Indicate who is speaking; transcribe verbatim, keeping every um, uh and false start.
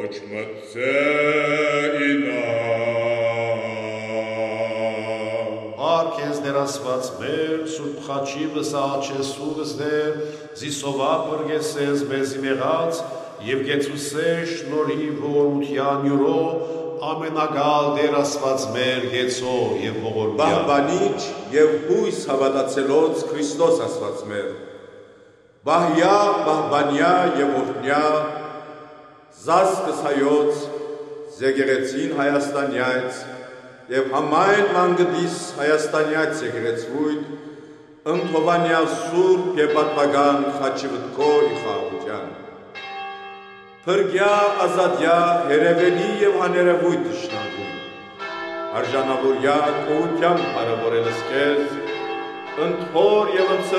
Speaker 1: ոչ մծեինա
Speaker 2: Արկես ներասված մեր, սուրբ խաչի վսաաչեսուվս դեր, զիսովա պրգեսես մեզի մեղած, և գեցուսեր շնորի ողորմության յուրո, ամենագալ դերասված մեր գեցո և ողորմության։
Speaker 3: Բահբանիչ և հույս հավատացելոց Քրիստոս ասված մեր, բահյա, բահբանյա և օրհնյա, զասկս հայոց, զեգերեցին Հայաստանյայց, և համայն մանգդիս Հայաստանյայց եկեղեցվույթ, ընդհովանյա սուրբ և պատվական խաչի վտքո իխաղության։ Փրկյա, ազատյա, հերևելի և աներևույթ թշնամուն, արժանավորյա քոհությամբ հարևորելս քեզ, ընդհոր և